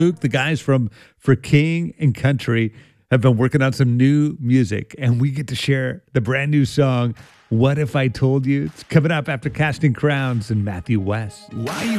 Luke, the guys from For King and Country have been working on some new music, and we get to share the brand new song, What If I Told You? It's coming up after Casting Crowns and Matthew West. Why you